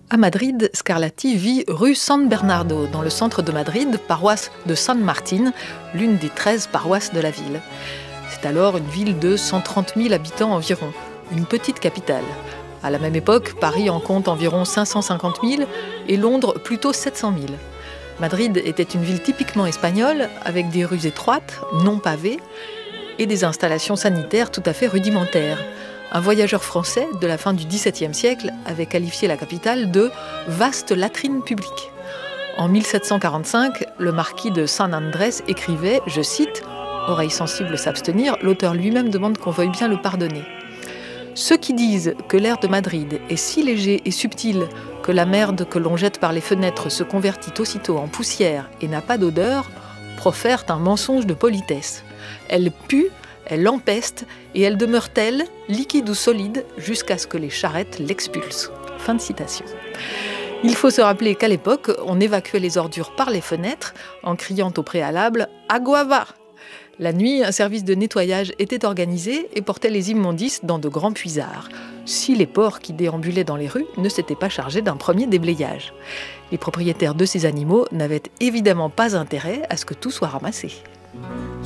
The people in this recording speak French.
À Madrid, Scarlatti vit rue San Bernardo, dans le centre de Madrid, paroisse de San Martín, l'une des 13 paroisses de la ville. C'est alors une ville de 130 000 habitants environ, une petite capitale. À la même époque, Paris en compte environ 550 000 et Londres plutôt 700 000. Madrid était une ville typiquement espagnole, avec des rues étroites, non pavées, et des installations sanitaires tout à fait rudimentaires. Un voyageur français de la fin du XVIIe siècle avait qualifié la capitale de « vaste latrine publique ». En 1745, le marquis de San Andrés écrivait, je cite, « Oreille sensible s'abstenir, l'auteur lui-même demande qu'on veuille bien le pardonner. Ceux qui disent que l'air de Madrid est si léger et subtil que la merde que l'on jette par les fenêtres se convertit aussitôt en poussière et n'a pas d'odeur, profèrent un mensonge de politesse. Elle pue, elle empeste et elle demeure telle, liquide ou solide, jusqu'à ce que les charrettes l'expulsent. » Fin de citation. Il faut se rappeler qu'à l'époque, on évacuait les ordures par les fenêtres en criant au préalable « Agua va !» La nuit, un service de nettoyage était organisé et portait les immondices dans de grands puisards, si les porcs qui déambulaient dans les rues ne s'étaient pas chargés d'un premier déblayage. Les propriétaires de ces animaux n'avaient évidemment pas intérêt à ce que tout soit ramassé.